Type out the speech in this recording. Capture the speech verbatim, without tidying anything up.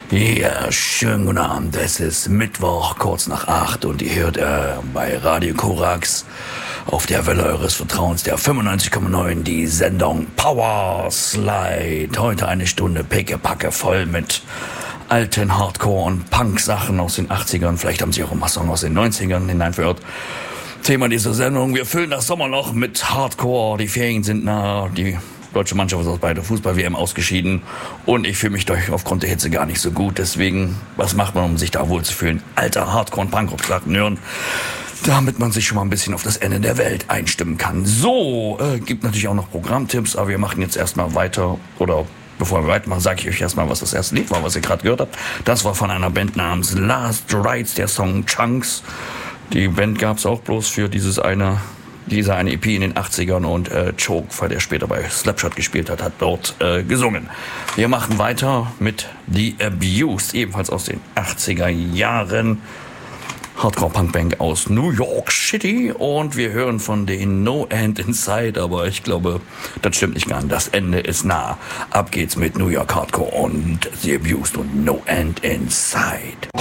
Ja, schönen guten Abend. Es ist Mittwoch, kurz nach acht und ihr hört äh, bei Radio Korax auf der Welle eures Vertrauens, der fünfundneunzig Komma neun, die Sendung Power Slide. Heute eine Stunde pickepacke voll mit alten Hardcore- und Punk-Sachen aus den achtzigern. Vielleicht haben sie auch ein paar Songs aus den neunzigern hineinverirrt. Thema dieser Sendung, wir füllen das Sommerloch mit Hardcore. Die Ferien sind nah, die deutsche Mannschaft ist aus bei der Fußball-W M ausgeschieden und ich fühle mich durch aufgrund der Hitze gar nicht so gut. Deswegen, was macht man, um sich da wohlzufühlen? Alter Hardcore- und Punkrock hören, damit man sich schon mal ein bisschen auf das Ende der Welt einstimmen kann. So, äh, gibt natürlich auch noch Programmtipps, aber wir machen jetzt erstmal weiter, oder bevor wir weitermachen, sage ich euch erstmal, was das erste Lied war, was ihr gerade gehört habt. Das war von einer Band namens Last Rites, der Song Chunks. Die Band gab es auch bloß für dieses eine Dieser eine E P in den achtzigern und äh, Choke, weil der später bei Slapshot gespielt hat, hat dort äh, gesungen. Wir machen weiter mit The Abused, ebenfalls aus den achtziger Jahren. Hardcore-Punk-Band aus New York City und wir hören von den No End Inside, aber ich glaube, das stimmt nicht ganz. Das Ende ist nah. Ab geht's mit New York Hardcore und The Abused und No End Inside.